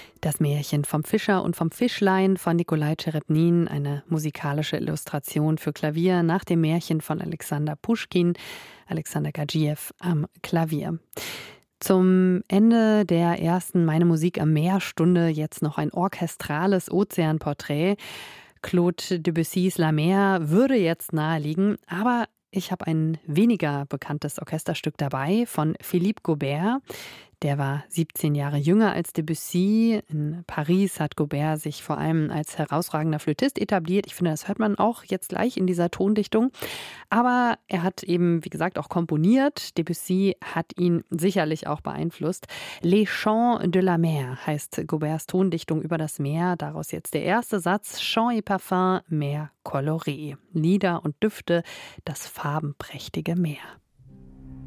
Das Märchen vom Fischer und vom Fischlein von Nikolai Tscherebnin, eine musikalische Illustration für Klavier nach dem Märchen von Alexander Puschkin, Alexander Gadzhiev am Klavier. Zum Ende der ersten Meine Musik am Meer-Stunde jetzt noch ein orchestrales Ozeanporträt. Claude Debussys La Mer würde jetzt naheliegen, aber ich habe ein weniger bekanntes Orchesterstück dabei von Philippe Gaubert. Der war 17 Jahre jünger als Debussy. In Paris hat Gaubert sich vor allem als herausragender Flötist etabliert. Ich finde, das hört man auch jetzt gleich in dieser Tondichtung. Aber er hat eben, wie gesagt, auch komponiert. Debussy hat ihn sicherlich auch beeinflusst. Les Chants de la Mer heißt Gauberts Tondichtung über das Meer. Daraus jetzt der erste Satz. Chants et parfums, mer coloré. Lieder und Düfte, das farbenprächtige Meer.